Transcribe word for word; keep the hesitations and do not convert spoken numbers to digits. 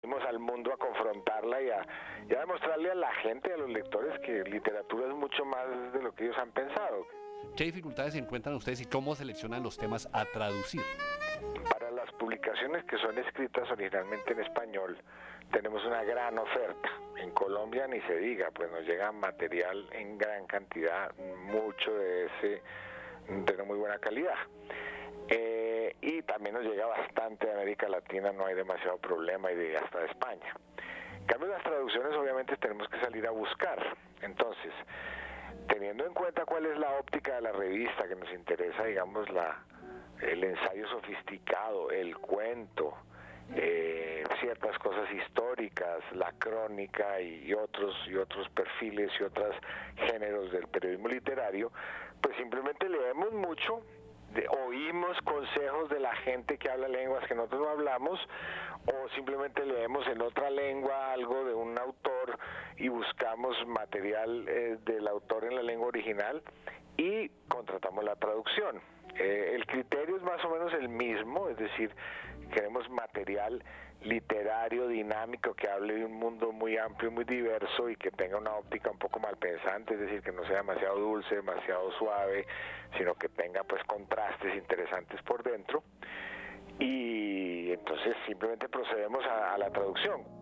salimos al mundo a confrontarla y a, y a demostrarle a la gente, a los lectores, que literatura es mucho más de lo que ellos han pensado. ¿Qué dificultades encuentran ustedes y cómo seleccionan los temas a traducir? Para las publicaciones que son escritas originalmente en español, tenemos una gran oferta. En Colombia ni se diga, pues nos llega material en gran cantidad, mucho de ese de muy buena calidad. Eh, y también nos llega bastante de América Latina, no hay demasiado problema, y de hasta de España. En cambio, las traducciones obviamente tenemos que salir a buscar. Entonces, teniendo en cuenta cuál es la óptica de la revista que nos interesa, digamos, la el ensayo sofisticado, el cuento, eh, ciertas cosas históricas, la crónica y otros y otros perfiles y otros géneros del periodismo literario, pues simplemente leemos mucho, de, oímos consejos de la gente que habla lenguas que nosotros no hablamos, o simplemente leemos en otra lengua algo de un autor y buscamos material eh, del autor en la lengua original y contratamos la traducción. Eh, el criterio es más o menos el mismo, es decir, queremos material literario, dinámico, que hable de un mundo muy amplio, muy diverso y que tenga una óptica un poco malpensante, es decir, que no sea demasiado dulce, demasiado suave, sino que tenga pues contrastes interesantes por dentro. Y entonces simplemente procedemos a, a la traducción.